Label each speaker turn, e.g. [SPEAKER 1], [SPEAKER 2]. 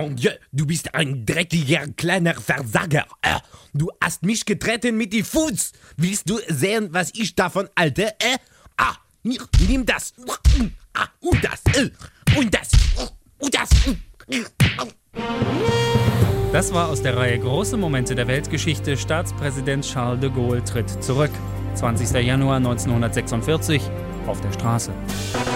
[SPEAKER 1] Mon Dieu, du bist ein dreckiger kleiner Versager. Du hast mich getreten mit die Fuß. Willst du sehen, was ich davon halte? Hier, nimm das. Und das. Und das. Und das.
[SPEAKER 2] Das war aus der Reihe Große Momente der Weltgeschichte. Staatspräsident Charles de Gaulle tritt zurück. 20. Januar 1946 auf der Straße.